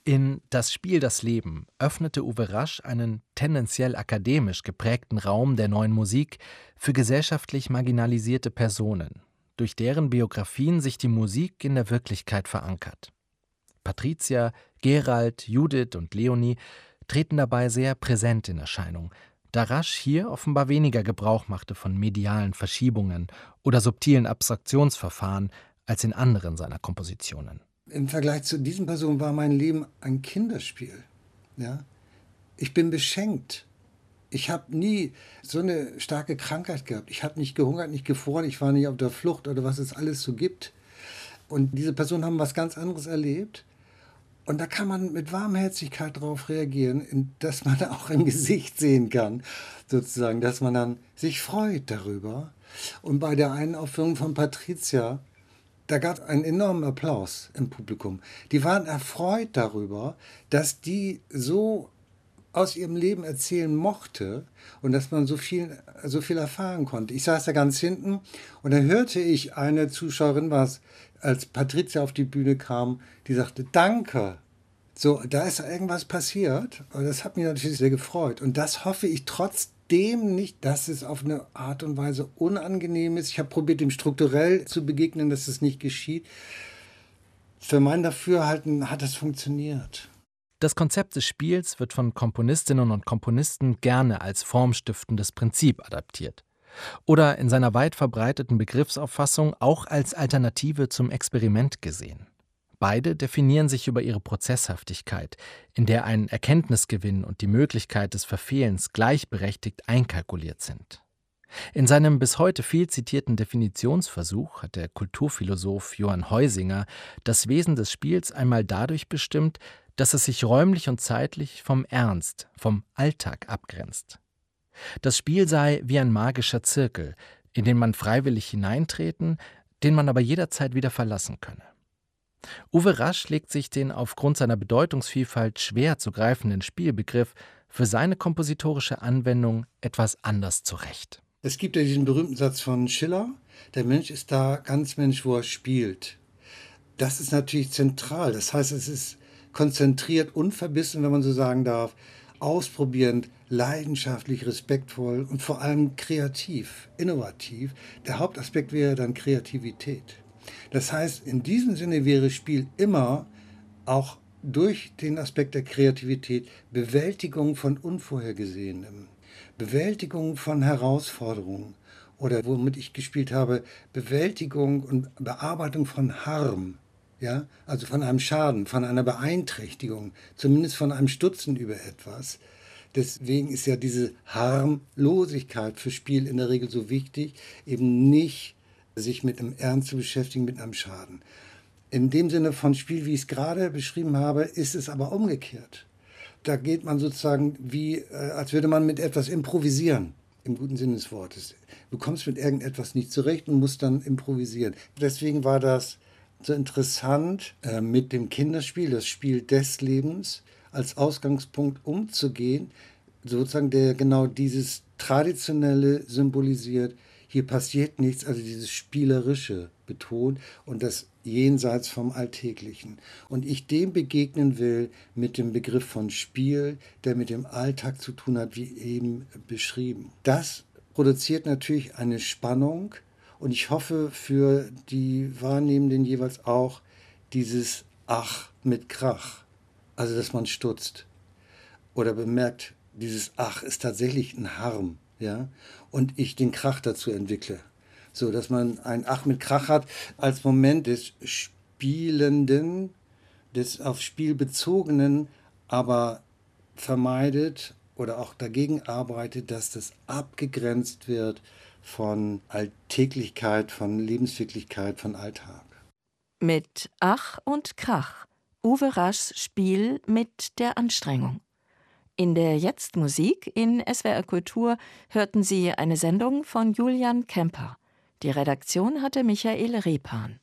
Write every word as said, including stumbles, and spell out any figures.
In Das Spiel, das Leben öffnete Uwe Rasch einen tendenziell akademisch geprägten Raum der Neuen Musik für gesellschaftlich marginalisierte Personen, durch deren Biografien sich die Musik in der Wirklichkeit verankert. Patricia, Gerald, Judith und Leonie treten dabei sehr präsent in Erscheinung, da Rasch hier offenbar weniger Gebrauch machte von medialen Verschiebungen oder subtilen Abstraktionsverfahren als in anderen seiner Kompositionen. Im Vergleich zu diesen Personen war mein Leben ein Kinderspiel. Ja? Ich bin beschenkt. Ich habe nie so eine starke Krankheit gehabt. Ich habe nicht gehungert, nicht gefroren, ich war nicht auf der Flucht oder was es alles so gibt. Und diese Personen haben was ganz anderes erlebt. Und da kann man mit Warmherzigkeit darauf reagieren, dass man auch im Gesicht sehen kann, sozusagen, dass man dann sich freut darüber. Und bei der einen Aufführung von Patricia, da gab es einen enormen Applaus im Publikum. Die waren erfreut darüber, dass die so aus ihrem Leben erzählen mochte und dass man so viel, so viel erfahren konnte. Ich saß da ganz hinten und da hörte ich eine Zuschauerin, was, als Patricia auf die Bühne kam, die sagte, danke. So, da ist irgendwas passiert und das hat mich natürlich sehr gefreut. Und das hoffe ich trotzdem nicht, dass es auf eine Art und Weise unangenehm ist. Ich habe probiert, dem strukturell zu begegnen, dass es nicht geschieht. Für mein Dafürhalten hat es funktioniert. Das Konzept des Spiels wird von Komponistinnen und Komponisten gerne als formstiftendes Prinzip adaptiert. Oder in seiner weit verbreiteten Begriffsauffassung auch als Alternative zum Experiment gesehen. Beide definieren sich über ihre Prozesshaftigkeit, in der ein Erkenntnisgewinn und die Möglichkeit des Verfehlens gleichberechtigt einkalkuliert sind. In seinem bis heute viel zitierten Definitionsversuch hat der Kulturphilosoph Johann Heusinger das Wesen des Spiels einmal dadurch bestimmt, dass es sich räumlich und zeitlich vom Ernst, vom Alltag abgrenzt. Das Spiel sei wie ein magischer Zirkel, in den man freiwillig hineintreten, den man aber jederzeit wieder verlassen könne. Uwe Rasch legt sich den aufgrund seiner Bedeutungsvielfalt schwer zu greifenden Spielbegriff für seine kompositorische Anwendung etwas anders zurecht. Es gibt ja diesen berühmten Satz von Schiller, der Mensch ist da ganz Mensch, wo er spielt. Das ist natürlich zentral, das heißt, es ist konzentriert, unverbissen, wenn man so sagen darf, ausprobierend, leidenschaftlich, respektvoll und vor allem kreativ, innovativ. Der Hauptaspekt wäre dann Kreativität. Das heißt, in diesem Sinne wäre Spiel immer auch durch den Aspekt der Kreativität Bewältigung von Unvorhergesehenem, Bewältigung von Herausforderungen oder womit ich gespielt habe, Bewältigung und Bearbeitung von Harm. Ja, also von einem Schaden, von einer Beeinträchtigung, zumindest von einem Stutzen über etwas. Deswegen ist ja diese Harmlosigkeit für Spiel in der Regel so wichtig, eben nicht sich mit einem Ernst zu beschäftigen, mit einem Schaden. In dem Sinne von Spiel, wie ich es gerade beschrieben habe, ist es aber umgekehrt. Da geht man sozusagen wie, äh, als würde man mit etwas improvisieren, im guten Sinne des Wortes. Du kommst mit irgendetwas nicht zurecht und musst dann improvisieren. Deswegen war das so interessant, äh, mit dem Kinderspiel, das Spiel des Lebens, als Ausgangspunkt umzugehen, sozusagen der genau dieses Traditionelle symbolisiert. Hier passiert nichts, also dieses Spielerische betont und das jenseits vom Alltäglichen. Und ich dem begegnen will mit dem Begriff von Spiel, der mit dem Alltag zu tun hat, wie eben beschrieben. Das produziert natürlich eine Spannung, und ich hoffe für die Wahrnehmenden jeweils auch dieses Ach mit Krach. Also, dass man stutzt oder bemerkt, dieses Ach ist tatsächlich ein Harm. Ja? Und ich den Krach dazu entwickle. So, dass man ein Ach mit Krach hat als Moment des Spielenden, des auf Spiel bezogenen, aber vermeidet oder auch dagegen arbeitet, dass das abgegrenzt wird von Alltäglichkeit, von Lebenswirklichkeit, von Alltag. Mit Ach und Krach. Uwe Raschs Spiel mit der Anstrengung. In der Jetzt-Musik in S W R Kultur hörten Sie eine Sendung von Julian Kemper. Die Redaktion hatte Michael Repan.